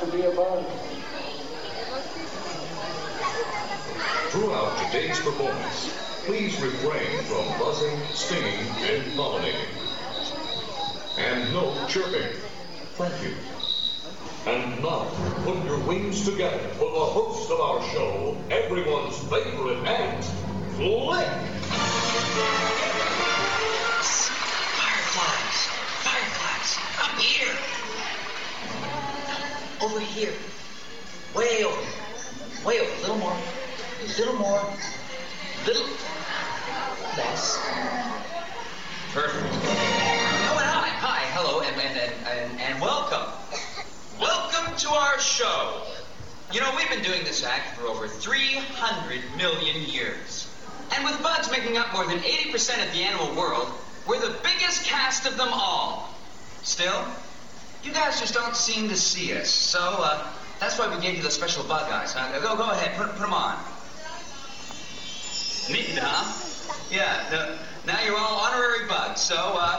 to be a bug. Throughout today's performance, please refrain from buzzing, stinging, and pollinating. And no chirping. Thank you. And now, put your wings together for the host of our show, everyone's favorite ant, Flick. Fireflies, up here. Over here. Way over. A little more. Little less. Perfect. Oh, and hi, hello, and welcome. Welcome to our show. You know, we've been doing this act for over 300 million years. And with bugs making up more than 80% of the animal world, we're the biggest cast of them all. Still, you guys just don't seem to see us. So, that's why we gave you the special bug eyes. Go ahead, put them on. Neat, huh? Yeah, now you're all honorary bugs. So,